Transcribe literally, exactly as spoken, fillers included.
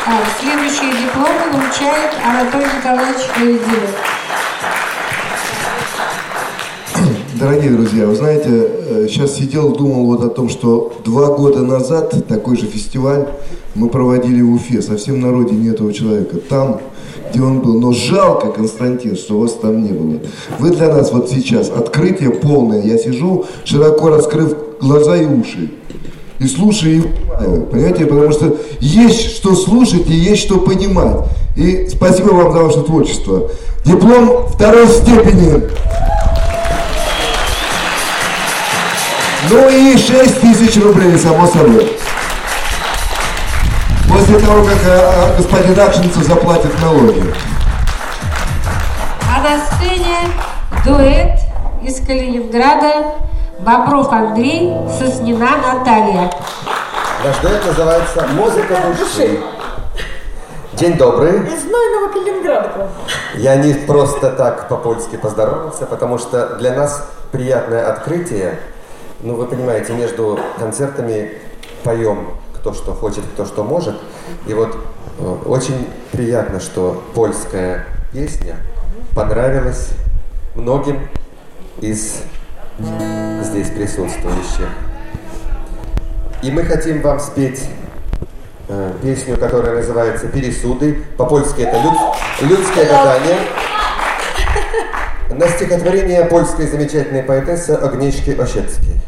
А, следующие дипломы вручает Анатолий Николаевич Лебедев. Дорогие друзья, вы знаете, сейчас сидел, думал вот о том, что два года назад такой же фестиваль мы проводили в Уфе, совсем на родине этого человека, там, где он был. Но жалко, Константин, что вас там не было. Вы для нас вот сейчас открытие полное. Я сижу, широко раскрыв глаза и уши. И слушаю, и понимаю, понимаете, потому что есть что слушать и есть что понимать. И спасибо вам за ваше творчество. Диплом второй степени. Ну и шесть тысяч рублей, само собой. После того, как а, господин Акшинцев заплатит налоги. А на сцене дуэт из Калининграда Бобров Андрей, Соснина Наталья. Наш дуэт называется «Музыка души». День добрый. Из знойного Калининграда. Я не просто так по-польски поздоровался, потому что для нас приятное открытие. Ну, вы понимаете, между концертами поем кто что хочет, кто что может. И вот э, очень приятно, что польская песня понравилась многим из здесь присутствующих. И мы хотим вам спеть э, песню, которая называется «Пересуды». По-польски это люд... «Людское гадание». На стихотворение польской замечательной поэтессы Агнешки Ощецкой.